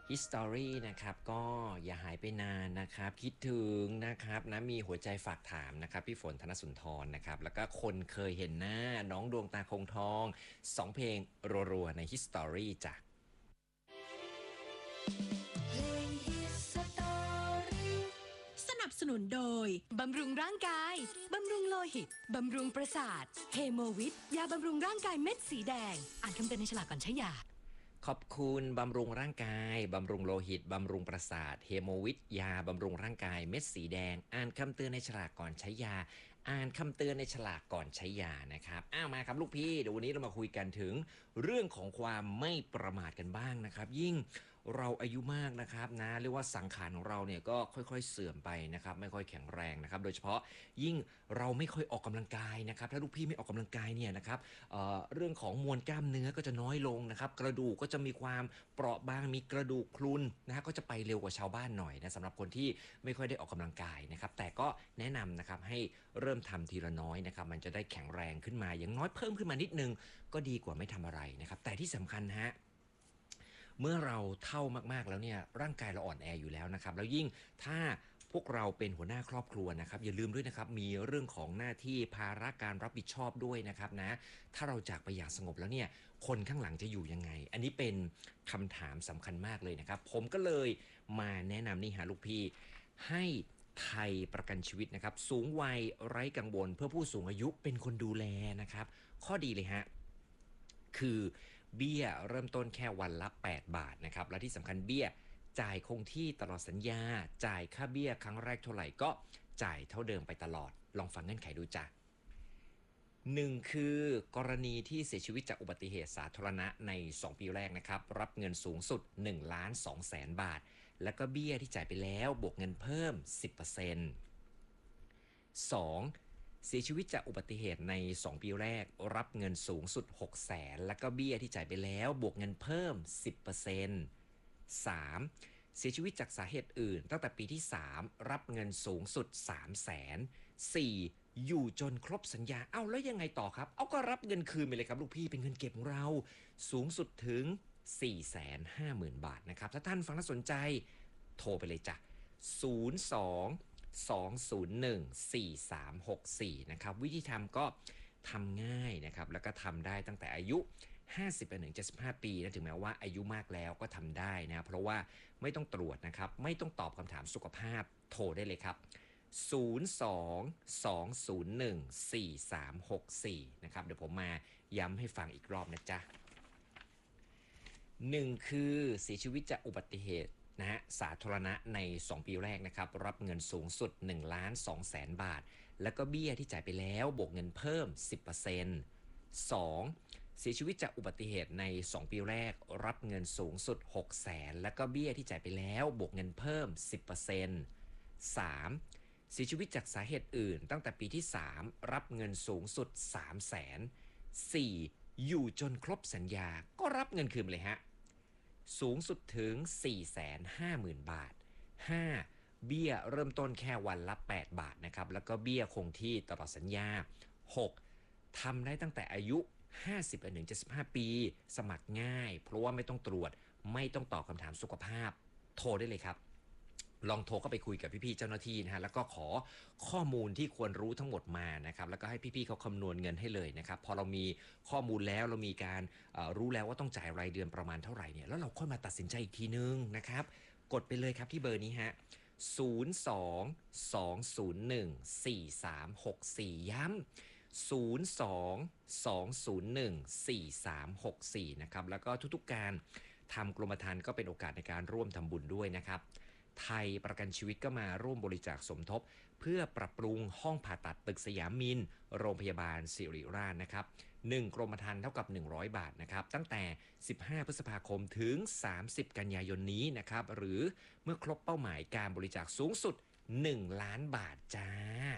History นะครับก็อย่าหายไปนานนะครับคิดถึงนะครับนะมีหัวใจฝากถามนะครับพี่ฝนธนสุนทรนะครับแล้วก็คนเคยเห็นหน้าน้องดวงตาคงทอง2เพลงรัวๆใน History จ้ะเพลงฮิตสตอรี่สนับสนุนโดย บำรุงร่างกาย บำรุงโลหิต บำรุงประสาทเฮโมวิทยาบำรุงร่างกายเม็ดสีแดง อ่านคำเตือนในฉลากก่อนใช้ยาขอบคุณบำรุงร่างกายบำรุงโลหิตบำรุงประสาทเฮโมวิทยาบำรุงร่างกายเม็ดสีแดงอ่านคำเตือนในฉลากก่อนใช้ยาอ่านคำเตือนในฉลากก่อนใช้ยานะครับมาครับลูกพี่เดี๋ยววันนี้เรามาคุยกันถึงเรื่องของความไม่ประมาทกันบ้างนะครับยิ่งเราอายุมากนะครับนะเรียกว่าสังขารของเราเนี่ยก็ค่อยๆเสื่อมไปนะครับไม่ค่อยแข็งแรงนะครับโดยเฉพาะยิ่งเราไม่ค่อยออกกำลังกายนะครับถ้าลูกพี่ไม่ออกกำลังกายเนี่ยนะครับเรื่องของมวลกล้ามเนื้อก็จะน้อยลงนะครับกระดูกก็จะมีความเปราะบางมีกระดูกพรุนนะฮะก็จะไปเร็วกว่าชาวบ้านหน่อยนะสำหรับคนที่ไม่ค่อยได้ออกกำลังกายนะครับแต่ก็แนะนำนะครับให้เริ่มทำทีละน้อยนะครับมันจะได้แข็งแรงขึ้นมาอย่างน้อยเพิ่มขึ้นมานิดนึงก็ดีกว่าไม่ทำอะไรนะครับแต่ที่สำคัญฮะเมื่อเราเท่ามากๆแล้วเนี่ยร่างกายเราอ่อนแออยู่แล้วนะครับแล้วยิ่งถ้าพวกเราเป็นหัวหน้าครอบครัวนะครับอย่าลืมด้วยนะครับมีเรื่องของหน้าที่ภาระการรับผิดชอบด้วยนะครับนะถ้าเราจากไปอย่างสงบแล้วเนี่ยคนข้างหลังจะอยู่ยังไงอันนี้เป็นคำถามสำคัญมากเลยนะครับผมก็เลยมาแนะนำนี่ฮะลูกพี่ให้ไทยประกันชีวิตนะครับสูงวัยไร้กังวลเพื่อผู้สูงอายุเป็นคนดูแลนะครับข้อดีเลยฮะคือเบี้ยเริ่มต้นแค่วันละ8 บาทนะครับและที่สำคัญเบี้ยจ่ายคงที่ตลอดสัญญาจ่ายค่าเบี้ยครั้งแรกเท่าไหร่ก็จ่ายเท่าเดิมไปตลอดลองฟังเงื่อนไขดูจ้ะ1คือกรณีที่เสียชีวิตจากอุบัติเหตุสาธารณะใน2 ปีแรกนะครับรับเงินสูงสุด1,200,000 บาทแล้วก็เบี้ยที่จ่ายไปแล้วบวกเงินเพิ่ม 10% 2. เสียชีวิตจากอุบัติเหตุใน2 ปีแรกรับเงินสูงสุด600,000แล้วก็เบี้ยที่จ่ายไปแล้วบวกเงินเพิ่ม 10% 3. เสียชีวิตจากสาเหตุอื่นตั้งแต่ปีที่3รับเงินสูงสุด300,000 4. อยู่จนครบสัญญาแล้วยังไงต่อครับก็รับเงินคืนไปเลยครับลูกพี่เป็นเงินเก็บของเราสูงสุดถึง450,000 บาทนะครับถ้าท่านฟังแล้วสนใจโทรไปเลยจ้ะ02-201-4364นะครับวิธีทำก็ทำง่ายนะครับแล้วก็ทำได้ตั้งแต่อายุ50 ไปถึง 75 ปีนะถึงแม้ว่าอายุมากแล้วก็ทำได้นะเพราะว่าไม่ต้องตรวจนะครับไม่ต้องตอบคำถามสุขภาพโทรได้เลยครับ02-201-4364นะครับเดี๋ยวผมมาย้ำให้ฟังอีกรอบนะจ๊ะ1คือเสียชีวิตจากอุบัติเหตุนะฮะสาธารณะใน2 ปีแรกนะครับรับเงินสูงสุด1,200,000 บาทแล้วก็เบี้ยที่จ่ายไปแล้วบวกเงินเพิ่ม 10% 2. เสียชีวิตจากอุบัติเหตุใน2 ปีแรกรับเงินสูงสุด600,000แล้วก็เบี้ยที่จ่ายไปแล้วบวกเงินเพิ่ม 10% 3. เสียชีวิตจากสาเหตุอื่นตั้งแต่ปีที่3รับเงินสูงสุด300,000 4. อยู่จนครบสัญญาก็รับเงินคืนเลยฮะสูงสุดถึง 450,000 บาท 5. เบี้ยเริ่มต้นแค่วันละ8 บาทนะครับแล้วก็เบี้ยคงที่ตลอดสัญญา 6. ทำได้ตั้งแต่อายุ50 ถึง 75 ปีสมัครง่ายเพราะว่าไม่ต้องตรวจไม่ต้องตอบคำถามสุขภาพโทรได้เลยครับลองโทรเข้าไปคุยกับพี่ๆเจ้าหน้าที่นะฮะแล้วก็ขอข้อมูลที่ควรรู้ทั้งหมดมานะครับแล้วก็ให้พี่ๆเขาคำนวณเงินให้เลยนะครับพอเรามีข้อมูลแล้วเรามีการรู้แล้วว่าต้องจ่ายรายเดือนประมาณเท่าไหร่เนี่ยแล้วเราค่อยมาตัดสินใจอีกทีนึงนะครับกดไปเลยครับที่เบอร์นี้ฮะ02-201-4364ย้ำ02-201-4364นะครับแล้วก็ทุกๆการทำกรมธรรม์ก็เป็นโอกาสในการร่วมทำบุญด้วยนะครับไทยประกันชีวิตก็มาร่วมบริจาคสมทบเพื่อปรับปรุงห้องผ่าตัดตึกสยามมินโรงพยาบาลสิริราชนะครับ1 กรมธรรม์เท่ากับ100 บาทนะครับตั้งแต่15 พฤษภาคมถึง30 กันยายนนี้นะครับหรือเมื่อครบเป้าหมายการบริจาคสูงสุด1 ล้านบาทจ้า